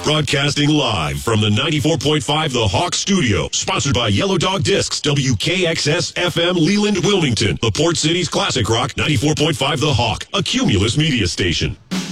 Broadcasting live from the 94.5 The Hawk Studio. Sponsored by Yellow Dog Discs, WKXS FM Leland, Wilmington. The Port City's classic rock, 94.5 The Hawk, a Cumulus media station.